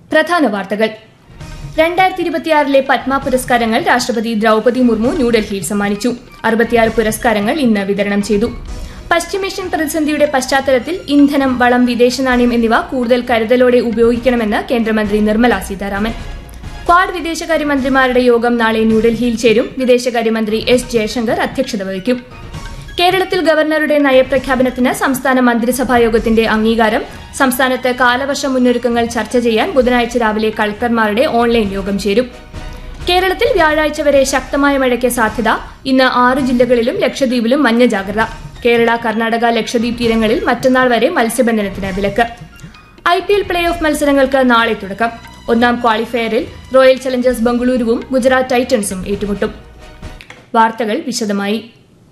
പ്രധാന വാർത്തകൾ 2026 പത്മ പുരസ്കാരങ്ങൾ രാഷ്ട്രപതി ദ്രൌപദി മുർമു ന്യൂഡൽഹിയിൽ സമ്മാനിച്ചു. 66 പുരസ്കാരങ്ങൾ ഇന്ന് വിതരണം ചെയ്തു. പശ്ചിമേഷ്യൻ പ്രതിസന്ധിയുടെ പശ്ചാത്തലത്തിൽ ഇന്ധനം, വളം, വിദേശ നാണ്യം എന്നിവ കൂടുതൽ കരുതലോടെ ഉപയോഗിക്കണമെന്ന് കേന്ദ്രമന്ത്രി നിർമ്മല സീതാരാമൻ. ക്വാഡ് വിദേശകാര്യമന്ത്രിമാരുടെ യോഗം നാളെ ന്യൂഡൽഹിയിൽ ചേരും. വിദേശകാര്യമന്ത്രി എസ് ജയശങ്കർ അധ്യക്ഷത വഹിക്കും. കേരളത്തിൽ ഗവർണറുടെ നയപ്രഖ്യാപനത്തിന് സംസ്ഥാന മന്ത്രിസഭായോഗത്തിന്റെ അംഗീകാരം. സംസ്ഥാനത്ത് കാലവർഷ മുന്നൊരുക്കങ്ങൾ ചർച്ച ചെയ്യാൻ ബുധനാഴ്ച രാവിലെ കളക്ടർമാരുടെ ഓൺലൈൻ യോഗം ചേരും. കേരളത്തിൽ വ്യാഴാഴ്ച വരെ ശക്തമായ മഴയ്ക്ക് സാധ്യത. ഇന്ന് 6 ജില്ലകളിലും ലക്ഷദ്വീപിലും മഞ്ഞ ജാഗ്രത. കേരള, കർണാടക, ലക്ഷദ്വീപ് തീരങ്ങളിൽ മറ്റന്നാൾ വരെ മത്സ്യബന്ധനത്തിന് വിലക്ക്. IPL പ്ലേ ഓഫ് മത്സരങ്ങൾക്ക് നാളെ തുടക്കം. ഒന്നാം ക്വാളിഫയറിൽ റോയൽ ചലഞ്ചേഴ്സ് ബംഗളൂരുവും ഗുജറാത്ത് ടൈറ്റൻസും ഏറ്റുമുട്ടും. വാർത്തകൾ വിശദമായി.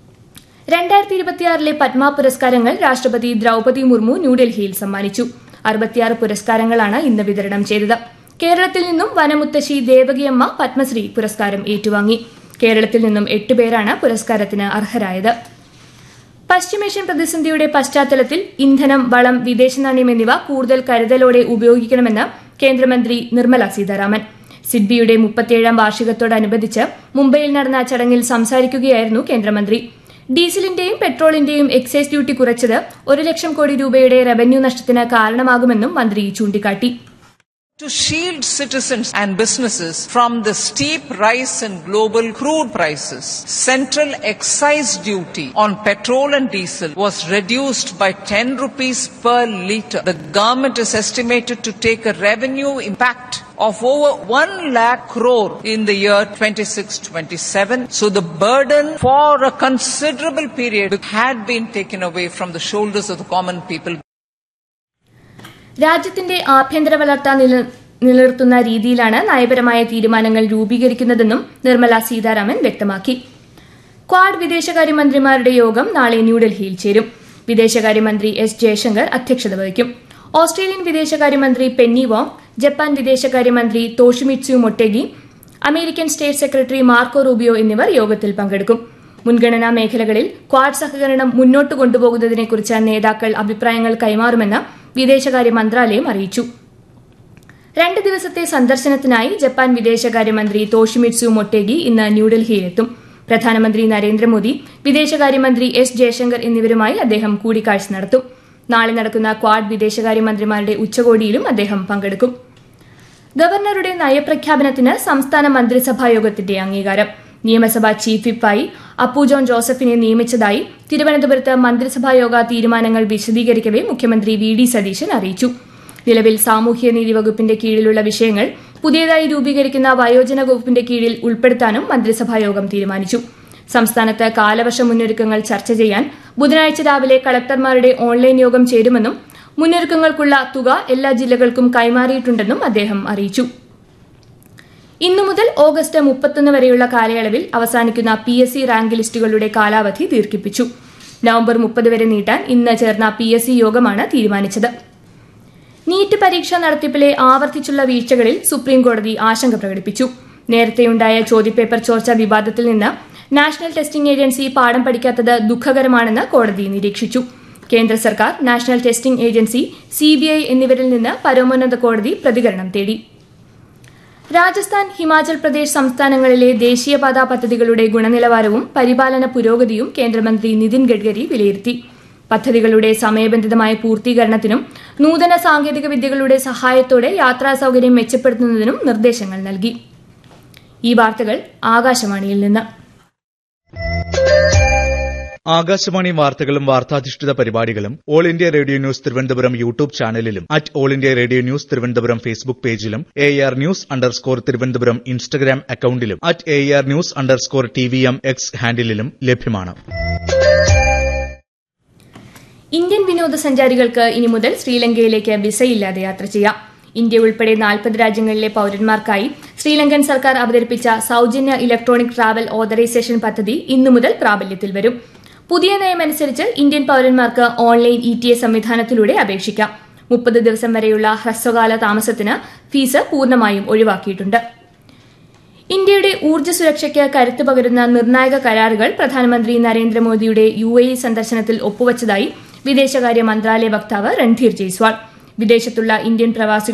2026 പത്മ പുരസ്കാരങ്ങൾ രാഷ്ട്രപതി ദ്രൌപദി മുർമു ന്യൂഡൽഹിയിൽ സമ്മാനിച്ചു. 66 പുരസ്കാരങ്ങളാണ് ഇന്ന് വിതരണം ചെയ്തത്. കേരളത്തിൽ നിന്നും വനമുത്തശ്ശി ദേവകിയമ്മ പത്മശ്രീ പുരസ്കാരം ഏറ്റുവാങ്ങി. കേരളത്തിൽ നിന്നും 8 പേരാണ് പുരസ്കാരത്തിന് അർഹരായത്. പശ്ചിമേഷ്യൻ പ്രതിസന്ധിയുടെ പശ്ചാത്തലത്തിൽ ഇന്ധനം, വളം, വിദേശ നാണ്യം എന്നിവ കൂടുതൽ കരുതലോടെ ഉപയോഗിക്കണമെന്ന് കേന്ദ്രമന്ത്രി നിർമ്മല സീതാരാമൻ. സിഡ്ബിയുടെ 37ാം വാർഷികത്തോടനുബന്ധിച്ച് മുംബൈയിൽ നടന്ന ചടങ്ങിൽ സംസാരിക്കുകയായിരുന്നു കേന്ദ്രമന്ത്രി. ഡീസലിന്റെയും പെട്രോളിന്റെയും എക്സൈസ് ഡ്യൂട്ടി കുറച്ചത് 1 ലക്ഷം കോടി രൂപയുടെ റവന്യൂ നഷ്ടത്തിന് കാരണമാകുമെന്നും മന്ത്രി ചൂണ്ടിക്കാട്ടി. To shield citizens and businesses from the steep rise in global crude prices, central excise duty on petrol and diesel was reduced by 10 rupees per litre. The government is estimated to take a revenue impact of over 1 lakh crore in the year 26-27. So the burden for a considerable period had been taken away from the shoulders of the common people. രാജ്യത്തിന്റെ ആഭ്യന്തര വളർച്ച നിലനിർത്തുന്ന രീതിയിലാണ് നയപരമായ തീരുമാനങ്ങൾ രൂപീകരിക്കുന്നതെന്നും നിർമ്മല സീതാരാമൻ വ്യക്തമാക്കി. Quad വിദേശകാര്യമന്ത്രിമാരുടെ യോഗം നാളെ ന്യൂഡൽഹിയിൽ ചേരും. വിദേശകാര്യമന്ത്രി എസ് ജയശങ്കർ അധ്യക്ഷത വഹിക്കും. ഓസ്ട്രേലിയൻ വിദേശകാര്യമന്ത്രി പെന്നി വോങ്, ജപ്പാൻ വിദേശകാര്യമന്ത്രി Toshimitsu Motegi, American state secretary Marco Rubio എന്നിവർ യോഗത്തിൽ പങ്കെടുക്കും. മുൻഗണനാ മേഖലകളിൽ ക്വാഡ് സഹകരണം മുന്നോട്ട് കൊണ്ടുപോകുന്നതിനെക്കുറിച്ച് നേതാക്കൾ അഭിപ്രായങ്ങൾ കൈമാറുമെന്ന് വിദേശകാര്യ മന്ത്രാലയം അറിയിച്ചു. 2 ദിവസത്തെ സന്ദർശനത്തിനായി ജപ്പാൻ വിദേശകാര്യമന്ത്രി തോഷിമിറ്റ്സു മൊട്ടേഗി ഇന്ന് ന്യൂഡൽഹിയിലെത്തും. പ്രധാനമന്ത്രി നരേന്ദ്രമോദി, വിദേശകാര്യമന്ത്രി എസ് ജയശങ്കർ എന്നിവരുമായി അദ്ദേഹം കൂടിക്കാഴ്ച നടത്തും. നാളെ നടക്കുന്ന ക്വാഡ് വിദേശകാര്യമന്ത്രിമാരുടെ ഉച്ചകോടിയിലും അദ്ദേഹം പങ്കെടുക്കും. ഗവർണറുടെ നയപ്രഖ്യാപനത്തിന് സംസ്ഥാന മന്ത്രിസഭായോഗത്തിന്റെ അംഗീകാരം. നിയമസഭാ ചീഫ് വിപ്പായി അപ്പു ജോൺ ജോസഫിനെ നിയമിച്ചതായി തിരുവനന്തപുരത്ത് മന്ത്രിസഭായോഗ തീരുമാനങ്ങൾ വിശദീകരിക്കവെ മുഖ്യമന്ത്രി VD സതീശൻ അറിയിച്ചു. നിലവിൽ സാമൂഹ്യനീതി വകുപ്പിന്റെ കീഴിലുള്ള വിഷയങ്ങൾ പുതിയതായി രൂപീകരിക്കുന്ന വയോജന വകുപ്പിന്റെ കീഴിൽ ഉൾപ്പെടുത്താനും മന്ത്രിസഭായോഗം തീരുമാനിച്ചു. സംസ്ഥാനത്ത് കാലവർഷ മുന്നൊരുക്കങ്ങൾ ചർച്ച ചെയ്യാൻ ബുധനാഴ്ച രാവിലെ കളക്ടർമാരുടെ ഓൺലൈൻ യോഗം ചേരുമെന്നും മുന്നൊരുക്കങ്ങൾക്കുള്ള തുക എല്ലാ ജില്ലകൾക്കും കൈമാറിയിട്ടുണ്ടെന്നും അദ്ദേഹം അറിയിച്ചു. ഇന്നു മുതൽ ഓഗസ്റ്റ് 31 വരെയുള്ള കാലയളവിൽ അവസാനിക്കുന്ന PSC റാങ്ക് ലിസ്റ്റുകളുടെ കാലാവധി ദീർഘിപ്പിച്ചു. നവംബർ 30 വരെ നീട്ടാൻ ഇന്ന് ചേർന്ന PSC യോഗമാണ് തീരുമാനിച്ചത്. നീറ്റ് പരീക്ഷാ നടത്തിപ്പിലെ ആവർത്തിച്ചുള്ള വീഴ്ചകളിൽ സുപ്രീംകോടതി ആശങ്ക പ്രകടിപ്പിച്ചു. നേരത്തെയുണ്ടായ ചോദ്യപേപ്പർ ചോർച്ച വിവാദത്തിൽ നിന്ന് നാഷണൽ ടെസ്റ്റിംഗ് ഏജൻസി പാഠം പഠിക്കാത്തത് ദുഃഖകരമാണെന്ന് കോടതി നിരീക്ഷിച്ചു. കേന്ദ്ര സർക്കാർ, നാഷണൽ ടെസ്റ്റിംഗ് ഏജൻസി, CBI എന്നിവരിൽ നിന്ന് പരമോന്നത കോടതി പ്രതികരണം തേടി. രാജസ്ഥാൻ, ഹിമാചൽ പ്രദേശ് സംസ്ഥാനങ്ങളിലെ ദേശീയപാതാ പദ്ധതികളുടെ ഗുണനിലവാരവും പരിപാലന പുരോഗതിയും കേന്ദ്രമന്ത്രി നിതിൻ ഗഡ്കരി വിലയിരുത്തി. പദ്ധതികളുടെ സമയബന്ധിതമായ പൂർത്തീകരണത്തിനും നൂതന സാങ്കേതിക വിദ്യകളുടെ സഹായത്തോടെ യാത്രാ സൌകര്യം മെച്ചപ്പെടുത്തുന്നതിനും നിർദ്ദേശങ്ങൾ നൽകി. ഈ വാർത്തകൾ ആകാശവാണിയിൽ നിന്ന്. ആകാശവാണി വാർത്തകളും വാർത്താധിഷ്ഠിത പരിപാടികളും all India radio news Thiruvananthapuram YouTube ചാനലിലും all India radio news Thiruvananthapuram Facebook പേജിലും AR News_ തിരുവനന്തപുരം ഇൻസ്റ്റഗ്രാം അക്കൌണ്ടിലും AR News_TVM X ഹാൻഡിലും ലഭ്യമാണ്. ഇന്ത്യൻ വിനോദസഞ്ചാരികൾക്ക് ഇനി മുതൽ ശ്രീലങ്കയിലേക്ക് വിസയില്ലാതെ യാത്ര ചെയ്യാം. ഇന്ത്യ ഉൾപ്പെടെ 40 രാജ്യങ്ങളിലെ പൌരന്മാർക്കായി ശ്രീലങ്കൻ സർക്കാർ അവതരിപ്പിച്ച സൌജന്യ ഇലക്ട്രോണിക് ട്രാവൽ ഓതറൈസേഷൻ പദ്ധതി ഇന്നു മുതൽ പ്രാബല്യത്തിൽ വരും. പുതിയ നയമനുസരിച്ച് ഇന്ത്യൻ പൌരന്മാർക്ക് ഓൺലൈൻ ETA സംവിധാനത്തിലൂടെ അപേക്ഷിക്കാം. 30 ദിവസം വരെയുള്ള ഹ്രസ്വകാല താമസത്തിന് ഫീസ് പൂർണ്ണമായും ഒഴിവാക്കിയിട്ടുണ്ട്. ഇന്ത്യയുടെ ഊർജ്ജ സുരക്ഷയ്ക്ക് കരുത്ത് പകരുന്ന നിർണായക കരാറുകൾ പ്രധാനമന്ത്രി നരേന്ദ്രമോദിയുടെ UAE സന്ദർശനത്തിൽ ഒപ്പുവച്ചതായി വിദേശകാര്യ മന്ത്രാലയ വക്താവ് രൺധീർ ജയ്സ്വാൾ. വിദേശത്തുള്ള ഇന്ത്യൻ പ്രവാസികൾ